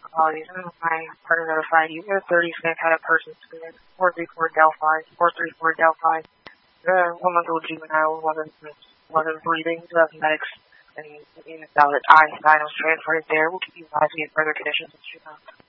apologies. My partner notified you. You're 30 scan had a person scan. 434 Delphi. 434 Delphi. The 1-month-old juvenile wasn't breathing. Medics and valid Einstein was transferred there. We'll keep you advised if further conditions.